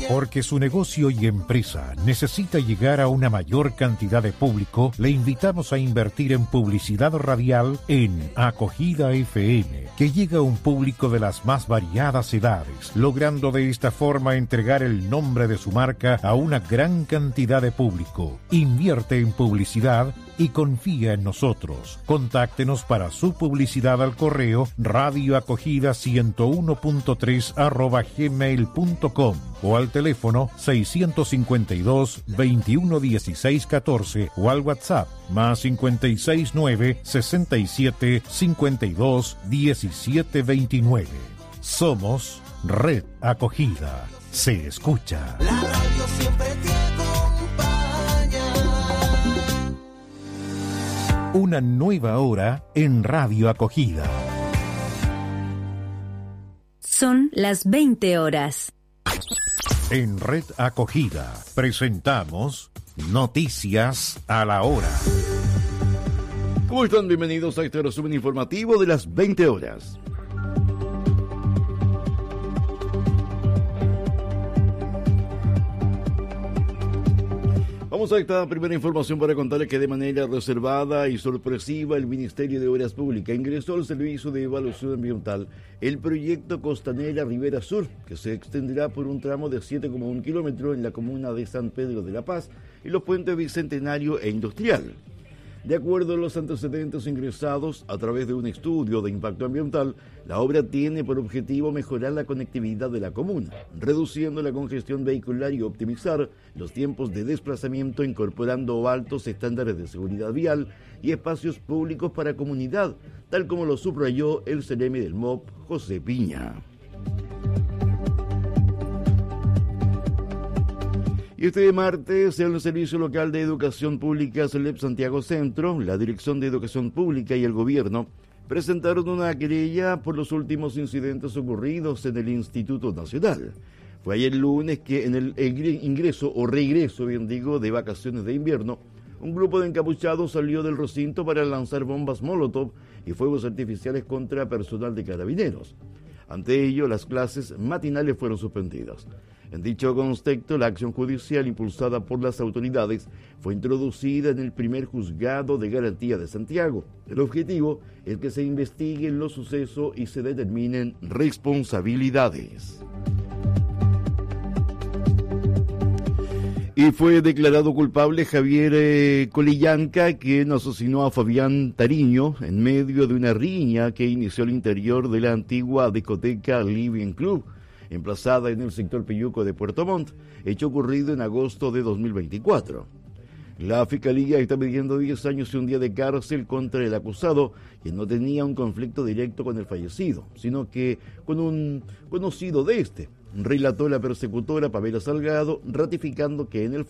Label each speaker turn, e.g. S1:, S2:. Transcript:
S1: Porque su negocio y empresa necesita llegar a una mayor cantidad de público, le invitamos a invertir en publicidad radial en Acogida FM, que llega a un público de las más variadas edades, logrando de esta forma entregar el nombre de su marca a una gran cantidad de público. Invierte en publicidad y confía en nosotros. Contáctenos para su publicidad al correo radioacogida101.3@gmail.com o al teléfono 652 21 16 14 o al WhatsApp más 569 67 52 17 29. Somos Red Acogida. Se escucha.
S2: La radio siempre te acompaña.
S1: Una nueva hora en Radio Acogida.
S3: Son las 20 horas.
S1: En Red Acogida presentamos Noticias a la Hora.
S4: ¿Cómo están? Bienvenidos a este resumen informativo de las 20 horas. Vamos a esta primera información para contarles que de manera reservada y sorpresiva el Ministerio de Obras Públicas ingresó al Servicio de Evaluación Ambiental el proyecto Costanera Ribera Sur, que se extenderá por un tramo de 7,1 kilómetros en la comuna de San Pedro de la Paz y los puentes Bicentenario e Industrial. De acuerdo a los antecedentes ingresados a través de un estudio de impacto ambiental, la obra tiene por objetivo mejorar la conectividad de la comuna, reduciendo la congestión vehicular y optimizar los tiempos de desplazamiento, incorporando altos estándares de seguridad vial y espacios públicos para comunidad, tal como lo subrayó el seremi del MOP, José Piña. Y este martes, el Servicio Local de Educación Pública, CELEP Santiago Centro, la Dirección de Educación Pública y el Gobierno presentaron una querella por los últimos incidentes ocurridos en el Instituto Nacional. Fue ayer lunes que en el ingreso o regreso, de vacaciones de invierno, un grupo de encapuchados salió del recinto para lanzar bombas Molotov y fuegos artificiales contra personal de Carabineros. Ante ello, las clases matinales fueron suspendidas. En dicho contexto, la acción judicial impulsada por las autoridades fue introducida en el primer juzgado de garantía de Santiago. El objetivo es que se investiguen los sucesos y se determinen responsabilidades. Y fue declarado culpable Javier Colillanca, quien asesinó a Fabián Tariño en medio de una riña que inició al interior de la antigua discoteca Living Club, emplazada en el sector Peyuco de Puerto Montt, hecho ocurrido en agosto de 2024. La Fiscalía está pidiendo 10 años y un día de cárcel contra el acusado, quien no tenía un conflicto directo con el fallecido, sino que con un conocido de este, relató la persecutora Pamela Salgado, ratificando que en el